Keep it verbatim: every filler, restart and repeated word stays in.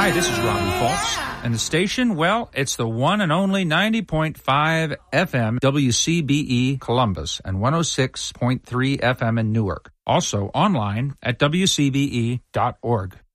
Hi, this is Robbie Fultz. And the station, well, it's the one and only ninety point five F M W C B E Columbus and one oh six point three F M in Newark. Also online at W C B E dot org.